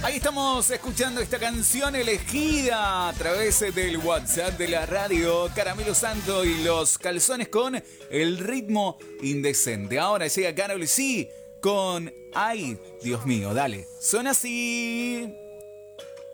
Ahí estamos escuchando esta canción elegida a través del WhatsApp de la radio. Caramelo Santo y los Calzones con El ritmo indecente. Ahora llega Karol G con Ay, Dios mío, dale. Suena así.